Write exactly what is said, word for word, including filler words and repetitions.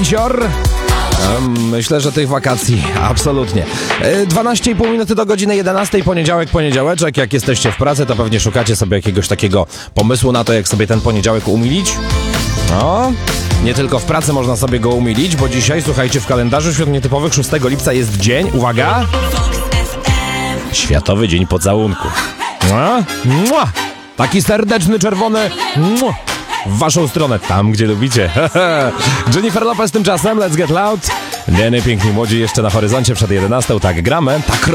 Myślę, że tych wakacji absolutnie. dwanaście i pół minuty do godziny jedenastej, poniedziałek, poniedziałeczek. Jak jesteście w pracy, to pewnie szukacie sobie jakiegoś takiego pomysłu na to, jak sobie ten poniedziałek umilić. No, nie tylko w pracy można sobie go umilić, bo dzisiaj, słuchajcie, w kalendarzu Świąt Nietypowych szóstego lipca jest dzień, uwaga, Światowy Dzień Pocałunków. Mua, mua, taki serdeczny, czerwony mua, w waszą stronę, tam gdzie lubicie. Jennifer Lopez tymczasem, Let's Get Loud. Deny, Piękni Młodzi jeszcze na horyzoncie przed jedenastą, tak gramy, tak